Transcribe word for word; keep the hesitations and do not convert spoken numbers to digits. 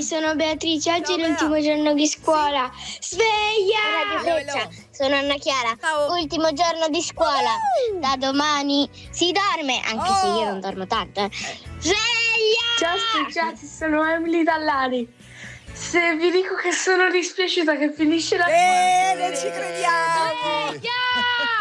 ragazzi, sono Beatrice, oggi Ciao, è l'ultimo Bea. giorno di scuola. Sveglia! Radio Freccia, sono Anna Chiara. Ciao. Ultimo giorno di scuola. Da domani si dorme, anche se io Oh. non dormo tanto. eh. Sveglia! Ciao speciati, sono Emily Dallari. Se vi dico che sono dispiaciuta che finisce la Eh, scuola, non ci crediamo. Sveglia!